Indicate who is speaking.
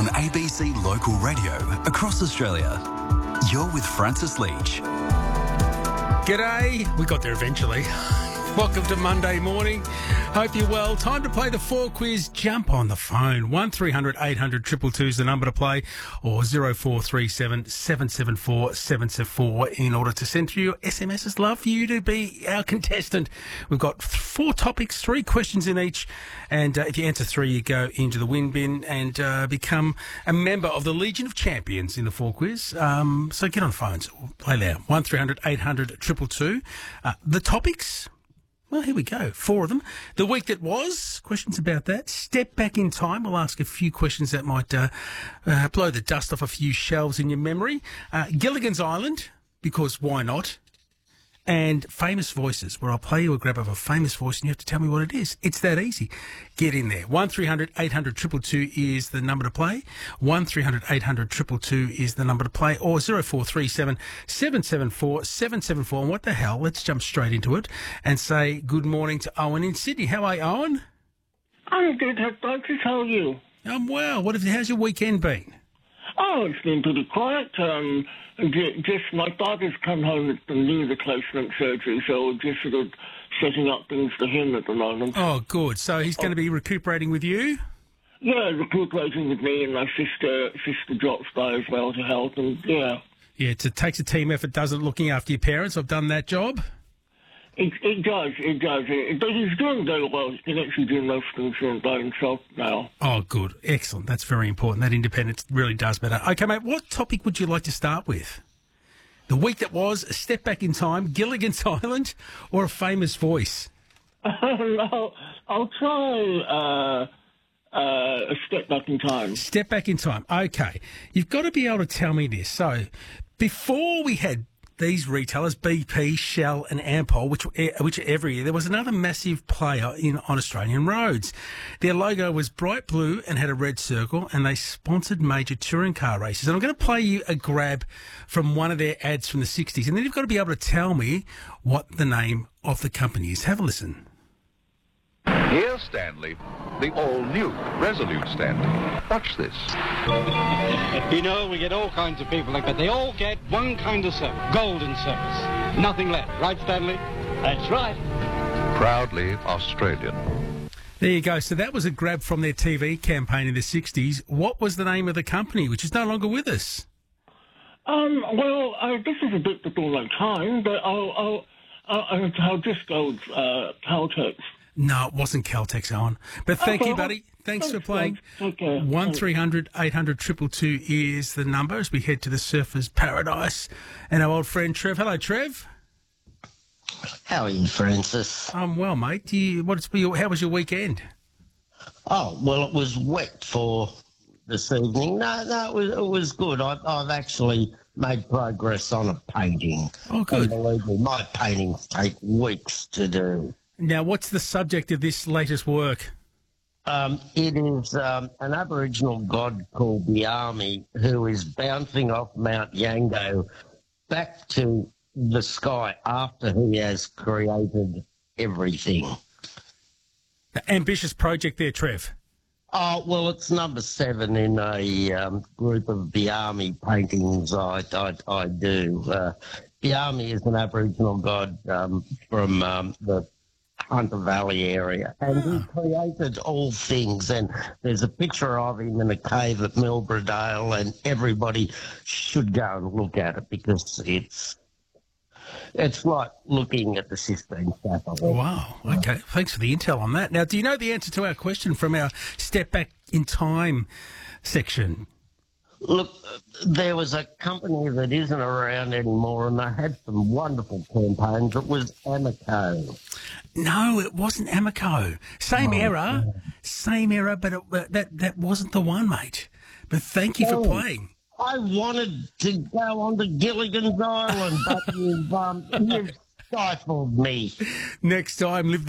Speaker 1: on ABC Local Radio across Australia. You're with Francis Leach.
Speaker 2: G'day. We got there eventually. Welcome to Monday morning. Hope you're well. Time to play the 4 quiz. Jump on the phone. 1300 800 222 is the number to play, or 0437 774 774 in order to send through your SMSs. Love for you to be our contestant. We've got 4 topics, 3 questions in each, and if you answer 3, you go into the win bin and become a member of the Legion of Champions in the 4 quiz. So get on the phones. Play loud. 1300 800 222. The topics... Well, here we go. 4 of them. The week that was, questions about that. Step back in time. We'll ask a few questions that might blow the dust off a few shelves in your memory. Gilligan's Island, because why not? And famous voices, where I'll play you a grab of a famous voice and you have to tell me what it is. It's that easy. Get in there. 1300 800 222 is the number to play. 1300 800 222 is the number to play. Or 0437 774 774. And what the hell? Let's jump straight into it and say good morning to Owen in Sydney. How are you, Owen?
Speaker 3: I'm good, Francis. How are you?
Speaker 2: I'm well. How's your weekend been?
Speaker 3: Oh, it's been pretty quiet. Just my father's come home with the knee replacement surgery, so we're just sort of setting up things for him at the moment.
Speaker 2: Oh, good. So he's going to be recuperating with you?
Speaker 3: Yeah, recuperating with me, and my sister drops by as well to help, and yeah.
Speaker 2: Yeah, it takes a team effort, doesn't it, looking after your parents? I've done that job.
Speaker 3: It does. But he's doing very well. He can actually do most things by himself now.
Speaker 2: Oh, good. Excellent. That's very important. That independence really does matter. Okay, mate, what topic would you like to start with? The week that was, a step back in time, Gilligan's Island, or a famous voice?
Speaker 3: I'll try a step back in time.
Speaker 2: Step back in time. Okay. You've got to be able to tell me this. So, before we had these retailers, BP, Shell and Ampol, which every year, there was another massive player on Australian roads. Their logo was bright blue and had a red circle, and they sponsored major touring car races. And I'm going to play you a grab from one of their ads from the 60s, and then you've got to be able to tell me what the name of the company is. Have a listen.
Speaker 4: Here's Stanley, the all-new Resolute Stanley. Watch this.
Speaker 5: You know, we get all kinds of people like that. They all get one kind of service, golden service. Nothing left. Right, Stanley? That's right.
Speaker 4: Proudly Australian.
Speaker 2: There you go. So that was a grab from their TV campaign in the 60s. What was the name of the company, which is no longer with us?
Speaker 3: This is a bit before my time, but I'll just go with Caltex.
Speaker 2: No, it wasn't Caltex, Owen. But thank you, buddy. Thanks for playing.
Speaker 3: Okay.
Speaker 2: 1300 800 222 is the number as we head to the surfer's paradise. And our old friend Trev. Hello, Trev.
Speaker 6: How are you, Francis?
Speaker 2: I'm well, mate. How was your weekend?
Speaker 6: Oh, well, it was wet for this evening. No, it was good. I've actually made progress on a painting.
Speaker 2: Oh, good.
Speaker 6: Unbelievable. My paintings take weeks to do.
Speaker 2: Now, what's the subject of this latest work?
Speaker 6: It is an Aboriginal god called Biami who is bouncing off Mount Yango back to the sky after he has created everything.
Speaker 2: Ambitious project there, Trev.
Speaker 6: Oh, well, it's number 7 in a group of Biami paintings I do. Biami is an Aboriginal god from the Hunter Valley area, and he created all things, and there's a picture of him in a cave at Milbrodale, and everybody should go and look at it because it's like looking at the Sistine Chapel.
Speaker 2: Wow, okay, thanks for the intel on that. Now, do you know the answer to our question from our Step Back in Time section?
Speaker 6: Look, there was a company that isn't around anymore, and they had some wonderful campaigns. It was Amoco.
Speaker 2: No, it wasn't Amoco. Same era, but that wasn't the one, mate. But thank you for playing.
Speaker 6: I wanted to go on to Gilligan's Island, but you've stifled me.
Speaker 2: Next time, live